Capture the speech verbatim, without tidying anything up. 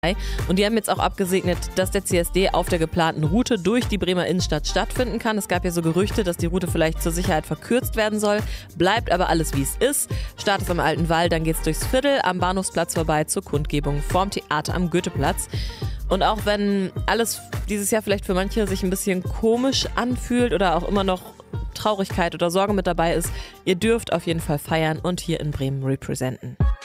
Und die haben jetzt auch abgesegnet, dass der C S D auf der geplanten Route durch die Bremer Innenstadt stattfinden kann. Es gab ja so Gerüchte, dass die Route vielleicht zur Sicherheit verkürzt werden soll. Bleibt aber alles, wie es ist. Start ist am Alten Wall, dann geht's durchs Viertel, am Bahnhofsplatz vorbei zur Kundgebung vorm Theater am Goetheplatz. Und auch wenn alles dieses Jahr vielleicht für manche sich ein bisschen komisch anfühlt oder auch immer noch Traurigkeit oder Sorge mit dabei ist, ihr dürft auf jeden Fall feiern und hier in Bremen representen.